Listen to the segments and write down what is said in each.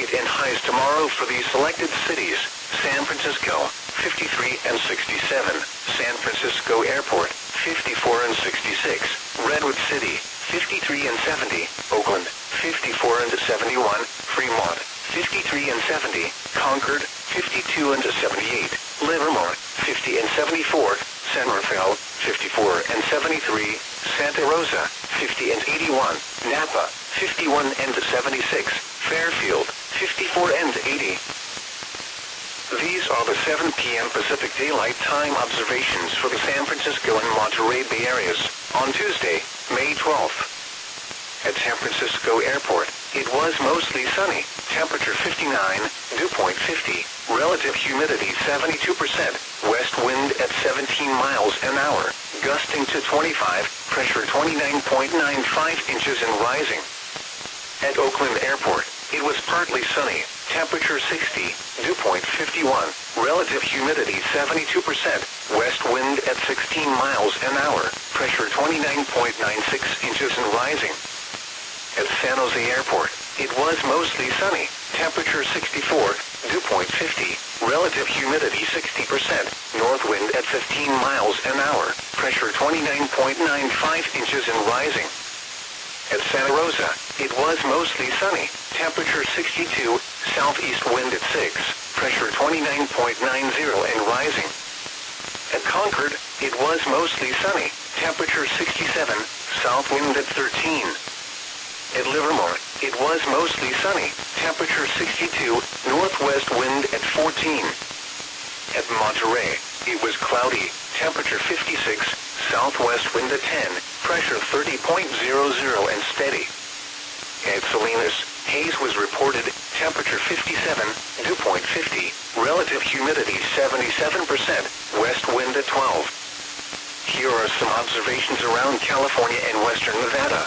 tonight and highs tomorrow for these selected cities: San Francisco, 53 and 67, San Francisco Airport, 54 and 66, Redwood City, 53 and 70, Oakland, 54 and 71, Fremont, 53 and 70, Concord, 52 and 78, Livermore, 50 and 74, San Rafael, 54 and 73, Santa Rosa, 50 and 81, Napa, 51 and 76, Fairfield, 54 and 80. These are the 7 p.m. Pacific Daylight Time observations for the San Francisco and Monterey Bay areas on Tuesday, May 12th. At San Francisco Airport, it was mostly sunny, temperature 59, dew point 50, relative humidity 72%, west wind at 17 miles an hour, gusting to 25, pressure 29.95 inches and rising. At Oakland Airport, it was partly sunny, temperature 60, dew point 51, relative humidity 72%, west wind at 16 miles an hour, pressure 29.96 inches and rising. At San Jose Airport, it was mostly sunny, temperature 64, dew point 50, relative humidity 60%, north wind at 15 miles an hour, pressure 29.95 inches and rising. At Santa Rosa, it was mostly sunny, temperature 62, southeast wind at 6, pressure 29.90 and rising. At Concord, it was mostly sunny, temperature 67, south wind at 13. At Livermore, it was mostly sunny, temperature 62, northwest wind at 14. At Monterey, it was cloudy, temperature 56, southwest wind at 10, pressure 30.00 and steady. At Salinas, haze was reported, temperature 57, dew point 50, relative humidity 77%, west wind at 12. Here are some observations around California and western Nevada.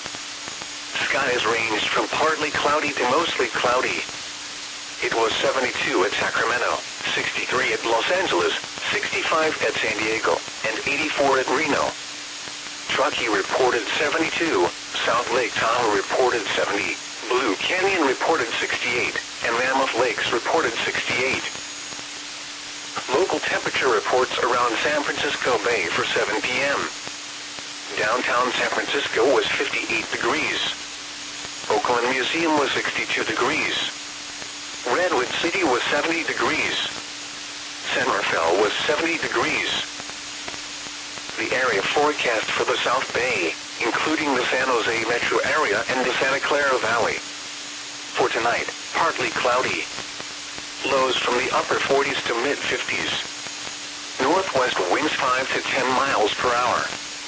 Skies ranged from partly cloudy to mostly cloudy. It was 72 at Sacramento, 63 at Los Angeles, 65 at San Diego, and 84 at Reno. Truckee reported 72, South Lake Tahoe reported 70, Blue Canyon reported 68, and Mammoth Lakes reported 68. Local temperature reports around San Francisco Bay for 7 p.m. Downtown San Francisco was 58 degrees. Oakland Museum was 62 degrees. Redwood City was 70 degrees. San Rafael was 70 degrees. The area forecast for the South Bay, including the San Jose metro area and the Santa Clara Valley. For tonight, partly cloudy. Lows from the upper 40s to mid-50s. Northwest winds 5 to 10 miles per hour.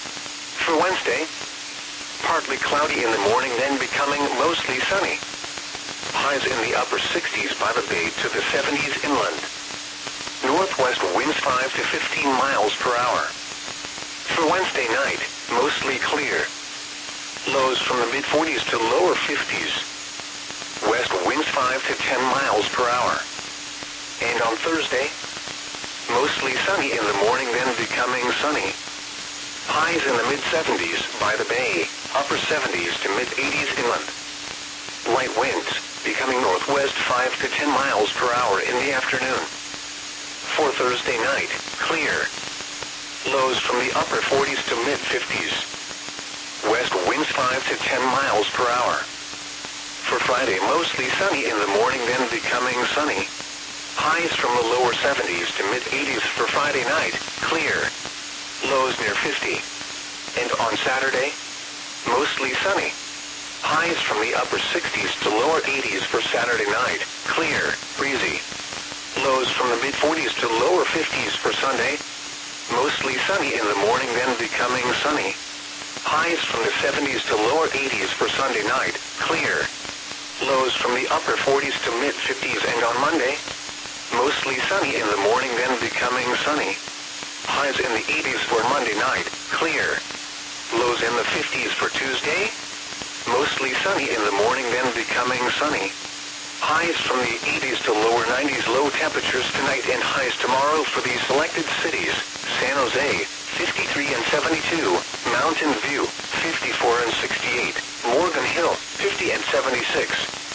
For Wednesday, partly cloudy in the morning, then becoming mostly sunny. Highs in the upper 60s by the bay to the 70s inland. Northwest winds 5 to 15 miles per hour. For Wednesday night, mostly clear. Lows from the mid-40s to lower 50s. West winds 5 to 10 miles per hour. And on Thursday, mostly sunny in the morning, then becoming sunny. Highs in the mid-70s by the bay, upper 70s to mid-80s inland. Light winds, becoming northwest 5 to 10 miles per hour in the afternoon. For Thursday night, clear. Lows from the upper 40s to mid-50s. West winds 5 to 10 miles per hour. For Friday, mostly sunny in the morning, then becoming sunny. Highs from the lower 70s to mid-80s for Friday night, clear. Lows near 50. And on Saturday, mostly sunny. Highs from the upper 60s to lower 80s for Saturday night, clear, breezy. Lows from the mid-40s to lower 50s for Sunday. Mostly sunny in the morning, then becoming sunny. Highs from the 70s to lower 80s for Sunday night, clear. Lows from the upper 40s to mid-50s, and on Monday, mostly sunny in the morning, then becoming sunny. Highs in the 80s for Monday night, clear. Lows in the 50s for Tuesday. Mostly sunny in the morning, then becoming sunny. Highs from the 80s to lower 90s, low temperatures tonight and highs tomorrow for these selected cities: San Jose, 53 and 72, Mountain View, 54 and 68, Morgan Hill, 50 and 76,